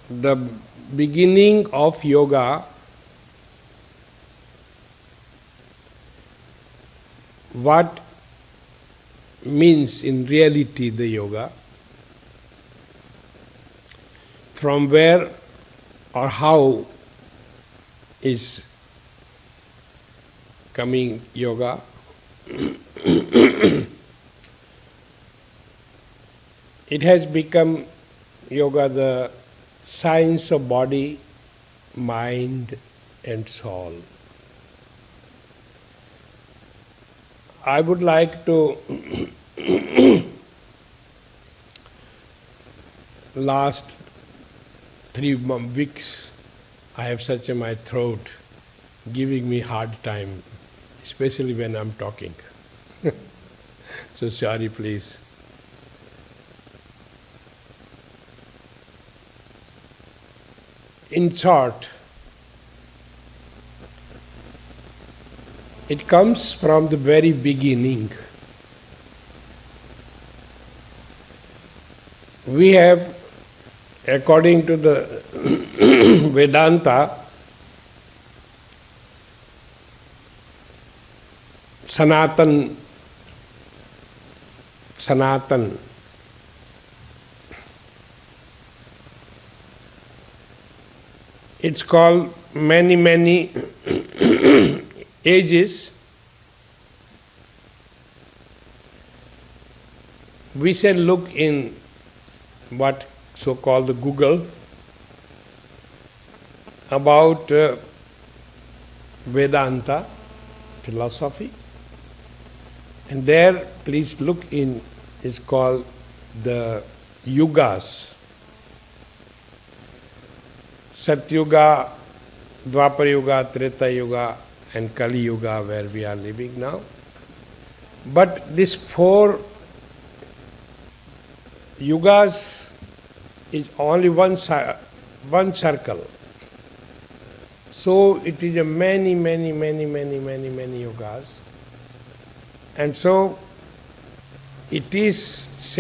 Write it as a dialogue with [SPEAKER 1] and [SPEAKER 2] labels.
[SPEAKER 1] the beginning of yoga, what means in reality the yoga, from where or how is coming yoga. It has become yoga the science of body, mind and soul. I would like to last 3 weeks I have such a my throat giving me hard time, especially when I'm talking. So sorry please. In short, it comes from the very beginning. We have, according to the Vedanta, Sanatan, it's called many ages. We shall look in what so-called the Google about Vedanta philosophy, and there please look in, is called the yugas. Satyuga, Dwapar Yuga, Treta Yuga and Kali Yuga, where we are living now. But these 4 yugas is only one circle. So it is a many yugas. And so it is